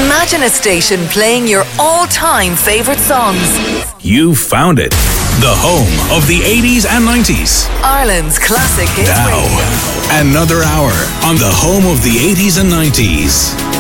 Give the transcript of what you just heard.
Imagine a station playing your all-time favourite songs. You found it. The home of the 80s and 90s. Ireland's classic hits Now, radio. another hour on the home of the 80s and 90s.